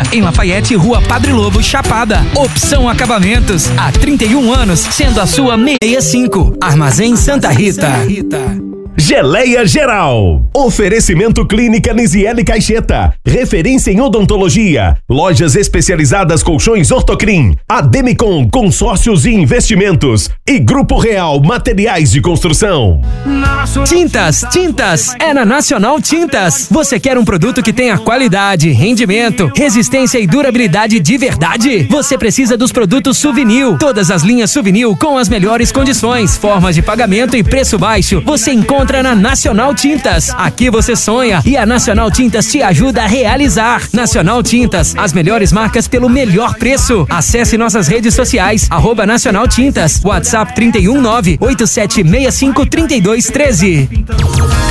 em Lafayette, Rua Padre Lobo, Chapada. Opção Acabamentos, há 31 anos, sendo a sua 65. Armazém Santa Rita. Geleia Geral. Oferecimento Clínica Nisiele Caixeta. Referência em odontologia. Lojas especializadas Colchões Ortocrim. Ademicon Consórcios e Investimentos. E Grupo Real Materiais de Construção. Tintas. É na Nacional Tintas. Você quer um produto que tenha qualidade, rendimento, resistência e durabilidade de verdade? Você precisa dos produtos Souvenir. Todas as linhas Souvenir com as melhores condições, formas de pagamento e preço baixo. Você encontra na Nacional Tintas. Aqui você sonha e a Nacional Tintas te ajuda a realizar. Nacional Tintas, as melhores marcas pelo melhor preço. Acesse nossas redes sociais, @Nacional Tintas, WhatsApp 319-8765-3213.